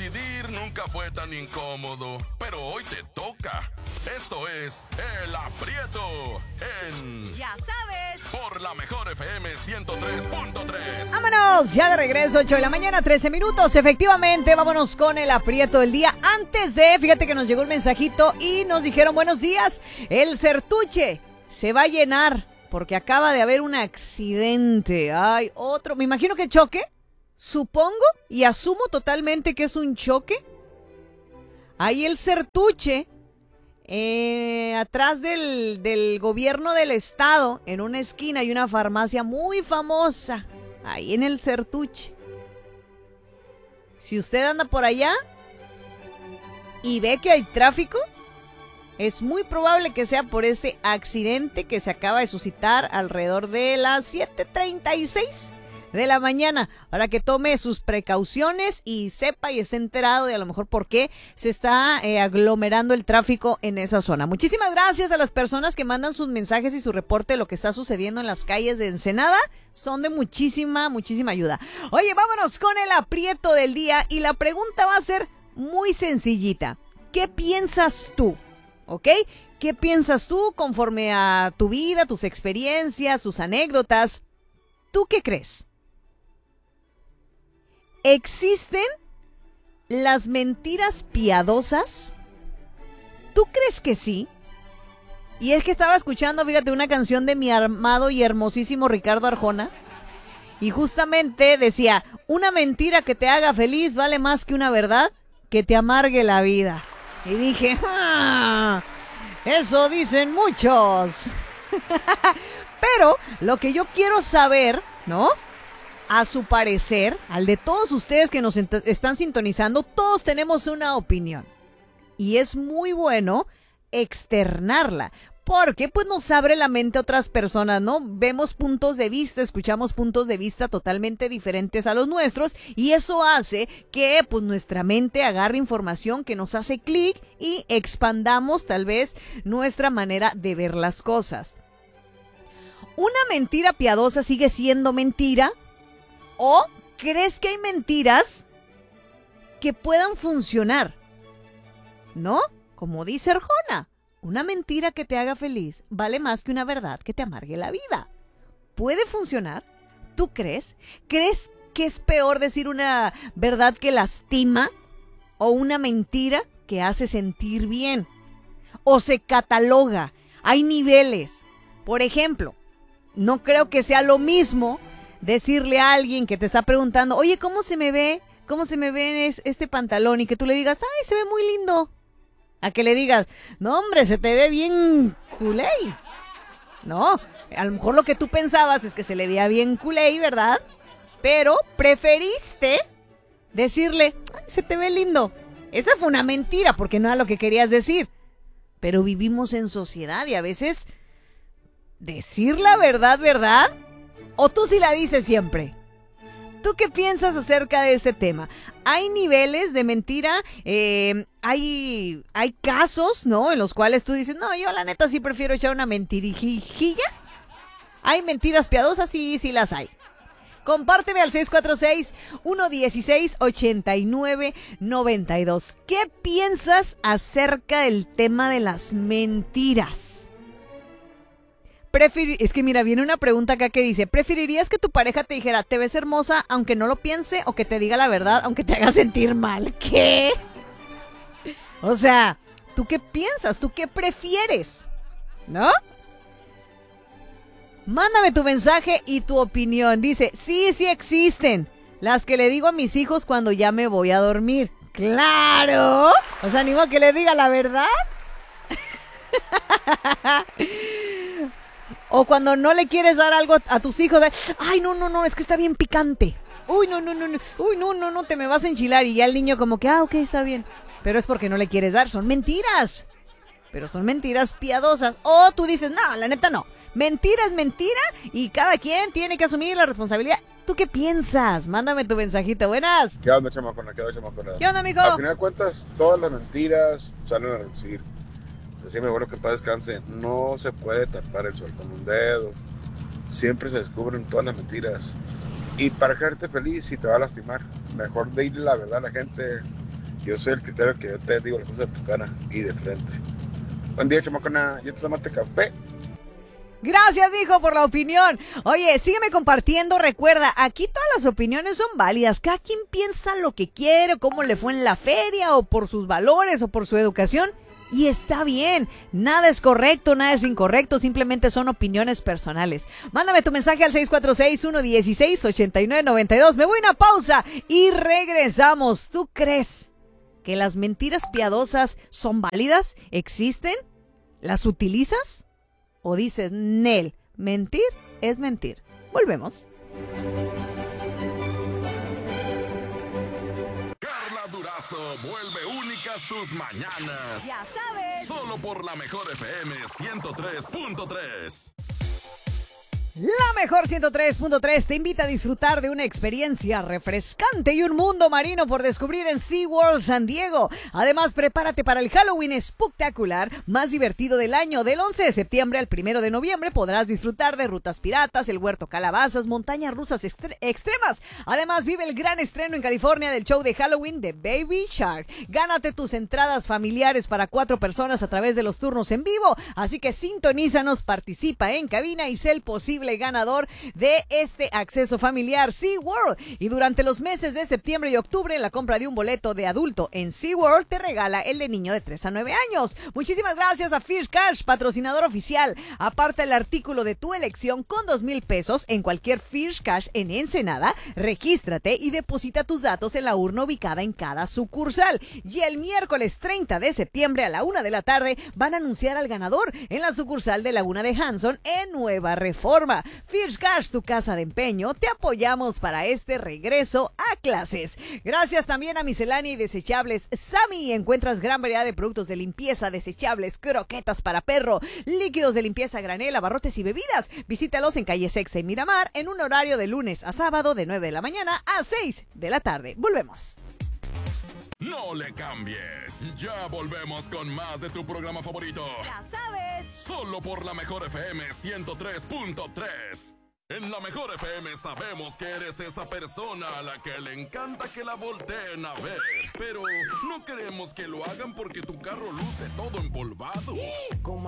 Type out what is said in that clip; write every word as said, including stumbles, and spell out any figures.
Decidir nunca fue tan incómodo, pero hoy te toca. Esto es El Aprieto en... Ya sabes. Por la mejor F M ciento tres punto tres. Vámonos, ya de regreso, ocho de la mañana, trece minutos. Efectivamente, vámonos con el aprieto del día. Antes de, fíjate que nos llegó un mensajito y nos dijeron buenos días. El Certuche se va a llenar porque acaba de haber un accidente. Ay, otro, me imagino que choque, supongo y asumo totalmente que es un choque. Ahí el Certuche, eh, atrás del, del gobierno del estado, en una esquina hay una farmacia muy famosa. Ahí en el Certuche. Si usted anda por allá y ve que hay tráfico, es muy probable que sea por este accidente que se acaba de suscitar alrededor de las siete treinta y seis de la mañana. Ahora que tome sus precauciones y sepa y esté enterado de a lo mejor por qué se está eh, aglomerando el tráfico en esa zona. Muchísimas gracias a las personas que mandan sus mensajes y su reporte de lo que está sucediendo en las calles de Ensenada. Son de muchísima, muchísima ayuda. Oye, vámonos con el aprieto del día y la pregunta va a ser muy sencillita. ¿Qué piensas tú? ¿Ok? ¿Qué piensas tú conforme a tu vida, tus experiencias, tus anécdotas? ¿Tú qué crees? ¿Existen las mentiras piadosas? ¿Tú crees que sí? Y es que estaba escuchando, fíjate, una canción de mi amado y hermosísimo Ricardo Arjona. Y justamente decía, una mentira que te haga feliz vale más que una verdad que te amargue la vida. Y dije, ¡ah! Eso dicen muchos. Pero lo que yo quiero saber, ¿no? A su parecer, al de todos ustedes que nos ent- están sintonizando, todos tenemos una opinión. Y es muy bueno externarla. Porque pues nos abre la mente a otras personas, ¿no? Vemos puntos de vista, escuchamos puntos de vista totalmente diferentes a los nuestros y eso hace que pues nuestra mente agarre información que nos hace clic y expandamos tal vez nuestra manera de ver las cosas. ¿Una mentira piadosa sigue siendo mentira? ¿O crees que hay mentiras que puedan funcionar? ¿No? Como dice Arjona. Una mentira que te haga feliz vale más que una verdad que te amargue la vida. ¿Puede funcionar? ¿Tú crees? ¿Crees que es peor decir una verdad que lastima o una mentira que hace sentir bien? ¿O se cataloga? Hay niveles. Por ejemplo, no creo que sea lo mismo decirle a alguien que te está preguntando, oye, ¿cómo se me ve? ¿Cómo se me ve este pantalón? Y que tú le digas, ay, se ve muy lindo. A que le digas, no hombre, se te ve bien culé. No, a lo mejor lo que tú pensabas es que se le veía bien culé, ¿verdad? Pero preferiste decirle, ay, se te ve lindo. Esa fue una mentira porque no era lo que querías decir. Pero vivimos en sociedad y a veces decir la verdad, ¿verdad? ¿O tú sí la dices siempre? ¿Tú qué piensas acerca de este tema? ¿Hay niveles de mentira? Eh, hay, hay casos, ¿no? En los cuales tú dices, no, yo la neta sí prefiero echar una mentirijilla. ¿Hay mentiras piadosas? Sí, sí las hay. Compárteme al seis cuatro seis, uno uno seis, ocho nueve nueve dos. ¿Qué piensas acerca del tema de las mentiras? Preferir, es que mira, viene una pregunta acá que dice, ¿preferirías que tu pareja te dijera, te ves hermosa aunque no lo piense o que te diga la verdad aunque te haga sentir mal? ¿Qué? O sea, ¿tú qué piensas? ¿Tú qué prefieres? ¿No? Mándame tu mensaje y tu opinión. Dice, sí, sí existen. Las que le digo a mis hijos cuando ya me voy a dormir. ¡Claro! ¿Os animo a que le diga la verdad? O cuando no le quieres dar algo a tus hijos, de, ay, no, no, no, es que está bien picante. Uy, no, no, no, no, uy, no, no, no, te me vas a enchilar. Y ya el niño como que, ah, ok, está bien. Pero es porque no le quieres dar, son mentiras. Pero son mentiras piadosas. O tú dices, no, la neta no. Mentira es mentira y cada quien tiene que asumir la responsabilidad. ¿Tú qué piensas? Mándame tu mensajito. Buenas. ¿Qué onda, chamacona? ¿Qué onda, chamacona? ¿Qué onda, mijo? Al final de cuentas, todas las mentiras salen a reducir. Decime, bueno, que paz descanse. No se puede tapar el sol con un dedo. Siempre se descubren todas las mentiras. Y para quedarte feliz, si te va a lastimar, mejor dile la verdad a la gente. Yo soy el criterio que yo te digo las cosas de tu cara y de frente. Buen día, chamacona. ¿Ya te tomaste café? Gracias, mijo, por la opinión. Oye, sígueme compartiendo. Recuerda, aquí todas las opiniones son válidas. Cada quien piensa lo que quiere, cómo le fue en la feria, o por sus valores, o por su educación. Y está bien. Nada es correcto, nada es incorrecto. Simplemente son opiniones personales. Mándame tu mensaje al seis cuatro seis, uno uno seis, ocho nueve nueve dos. Me voy a una pausa y regresamos. ¿Tú crees que las mentiras piadosas son válidas? ¿Existen? ¿Las utilizas? ¿O dices, Nel, mentir es mentir? Volvemos. Carla Durazo vuelve únicas tus mañanas. Ya sabes. Solo por la mejor F M ciento tres punto tres. La mejor ciento tres punto tres te invita a disfrutar de una experiencia refrescante y un mundo marino por descubrir en SeaWorld San Diego. Además, prepárate para el Halloween espectacular más divertido del año. Del once de septiembre al primero de noviembre podrás disfrutar de rutas piratas, el huerto calabazas, montañas rusas extre- extremas. Además, vive el gran estreno en California del show de Halloween de Baby Shark. Gánate tus entradas familiares para cuatro personas a través de los turnos en vivo. Así que sintonízanos, participa en cabina y sé el posible ganador de este acceso familiar SeaWorld. Y durante los meses de septiembre y octubre, la compra de un boleto de adulto en SeaWorld te regala el de niño de tres a nueve años. Muchísimas gracias a Fish Cash, patrocinador oficial. Aparta el artículo de tu elección con dos mil pesos en cualquier Fish Cash en Ensenada. Regístrate y deposita tus datos en la urna ubicada en cada sucursal. Y el miércoles treinta de septiembre a la una de la tarde van a anunciar al ganador en la sucursal de Laguna de Hanson en Nueva Reforma. Fish Cash, tu casa de empeño, te apoyamos para este regreso a clases. Gracias también a Miscelánea y Desechables Sammy. Encuentras gran variedad de productos de limpieza, desechables, croquetas para perro, líquidos de limpieza a granel, abarrotes y bebidas. Visítalos en Calle Sexta y Miramar en un horario de lunes a sábado de nueve de la mañana a seis de la tarde. Volvemos. No le cambies. Ya volvemos con más de tu programa favorito. Ya sabes. Solo por la mejor F M ciento tres punto tres. En la mejor F M sabemos que eres esa persona a la que le encanta que la volteen a ver. Pero no queremos que lo hagan porque tu carro luce todo empolvado.